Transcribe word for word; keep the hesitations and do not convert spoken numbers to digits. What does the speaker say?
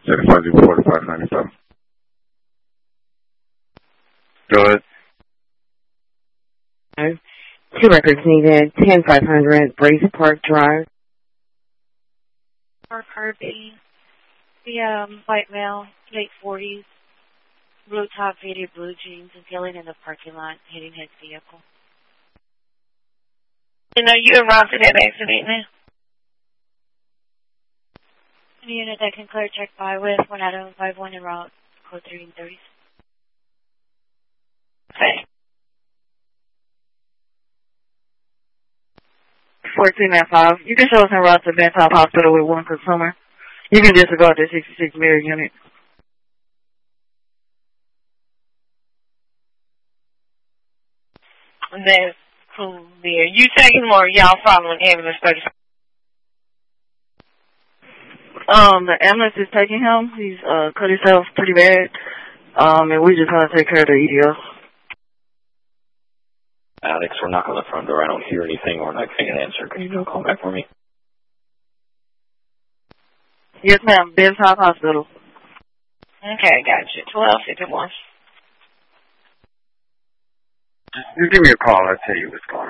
seventy-five zero forty-five ninety-five. Go ahead. Two records needed. ten five hundred Brace Park Drive. Park Harvey. The um, white male, late forties, blue top, faded blue jeans, and peeling in the parking lot, hitting his vehicle. And are you around to that accident now? Any unit that can clear check by with one Adam five one en route, code three and thirty. Okay. fourteen and five. You can show us en route to Ben Top Hospital with one consumer. You can disregard the sixty-six mirror unit. That's cool there. You taking him or y'all following ambulance thirty-five? Um, the ambulance is taking him. He's uh cut himself pretty bad. Um, and we're just gonna take care of the E D S. Alex, we're knocking on the front door. I don't hear anything or not getting an answer. Can you go call back for me? Yes, ma'am. Ben Top Hospital. Okay, gotcha. twelve fifty-one. Just give me a call. I'll tell you what's going on.